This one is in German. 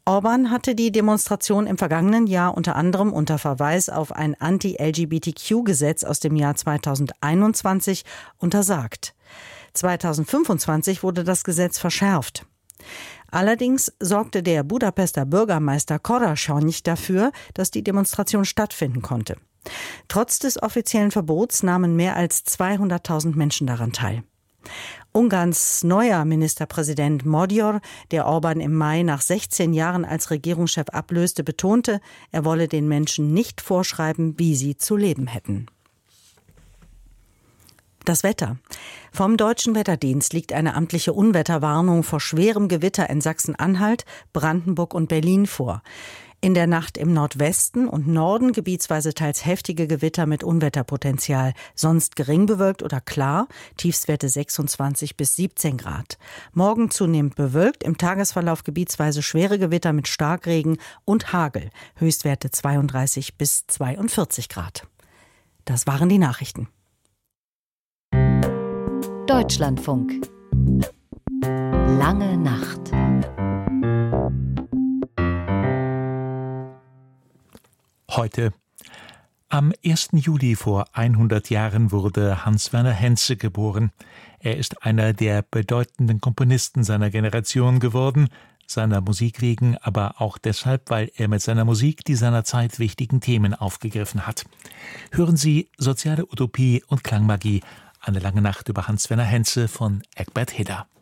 Orbán hatte die Demonstration im vergangenen Jahr unter anderem unter Verweis auf ein Anti-LGBTQ-Gesetz aus dem Jahr 2021 untersagt. 2025 wurde das Gesetz verschärft. Allerdings sorgte der Budapester Bürgermeister Korasony dafür, dass die Demonstration stattfinden konnte. Trotz des offiziellen Verbots nahmen mehr als 200.000 Menschen daran teil. Ungarns neuer Ministerpräsident Magyar, der Orbán im Mai nach 16 Jahren als Regierungschef ablöste, betonte, er wolle den Menschen nicht vorschreiben, wie sie zu leben hätten. Das Wetter. Vom Deutschen Wetterdienst liegt eine amtliche Unwetterwarnung vor schwerem Gewitter in Sachsen-Anhalt, Brandenburg und Berlin vor. In der Nacht im Nordwesten und Norden gebietsweise teils heftige Gewitter mit Unwetterpotenzial, sonst gering bewölkt oder klar, Tiefstwerte 26 bis 17 Grad. Morgen zunehmend bewölkt, im Tagesverlauf gebietsweise schwere Gewitter mit Starkregen und Hagel, Höchstwerte 32 bis 42 Grad. Das waren die Nachrichten. Deutschlandfunk. Lange Nacht. Heute. Am 1. Juli vor 100 Jahren wurde Hans-Werner Henze geboren. Er ist einer der bedeutenden Komponisten seiner Generation geworden, seiner Musik wegen, aber auch deshalb, weil er mit seiner Musik die seinerzeit wichtigen Themen aufgegriffen hat. Hören Sie Soziale Utopie und Klangmagie, eine lange Nacht über Hans-Werner Henze von Egbert Hidder.